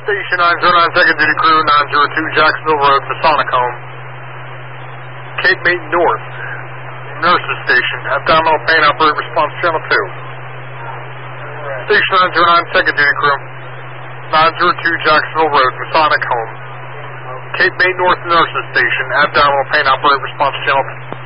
Station 909 Second Duty Crew, 902 Jacksonville Road, Masonic Home. Cape May North, Nurses Station, abdominal pain, operate response channel 2. Station 909 Second Duty Crew, 902 Jacksonville Road, Masonic Home. Cape May North Nurses Station, abdominal pain, operate response channel 2.